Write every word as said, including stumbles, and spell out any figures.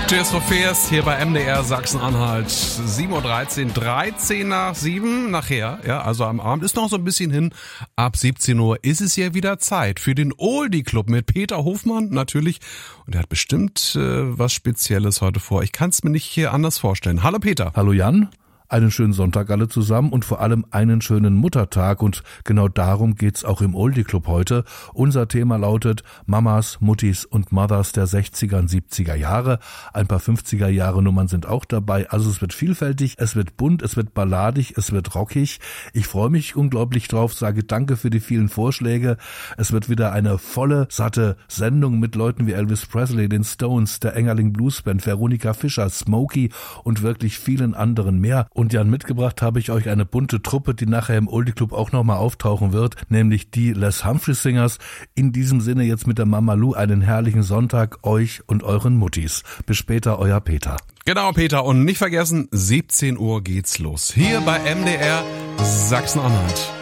Tears for Fears hier bei M D R Sachsen-Anhalt. sieben Uhr dreizehn, dreizehn nach sieben nachher, ja, also am Abend ist noch so ein bisschen hin. Ab siebzehn Uhr ist es ja wieder Zeit für den Oldie Club mit Peter Hofmann natürlich. Und er hat bestimmt äh, was Spezielles heute vor. Ich kann es mir nicht hier anders vorstellen. Hallo Peter. Hallo Jan. Einen schönen Sonntag alle zusammen und vor allem einen schönen Muttertag und genau darum geht's auch im Oldie Club heute. Unser Thema lautet Mamas, Muttis und Mothers der sechziger und siebziger Jahre. Ein paar fünfziger Jahre Nummern sind auch dabei. Also es wird vielfältig, es wird bunt, es wird balladig, es wird rockig. Ich freue mich unglaublich drauf, sage danke für die vielen Vorschläge. Es wird wieder eine volle, satte Sendung mit Leuten wie Elvis Presley, den Stones, der Engerling Blues Band, Veronika Fischer, Smokey und wirklich vielen anderen mehr. Und Jan, mitgebracht habe ich euch eine bunte Truppe, die nachher im Oldie Club auch nochmal auftauchen wird, nämlich die Les Humphries Singers. In diesem Sinne jetzt mit der Mama Lou einen herrlichen Sonntag euch und euren Muttis. Bis später, euer Peter. Genau, Peter. Und nicht vergessen, siebzehn Uhr geht's los. Hier bei M D R Sachsen-Anhalt.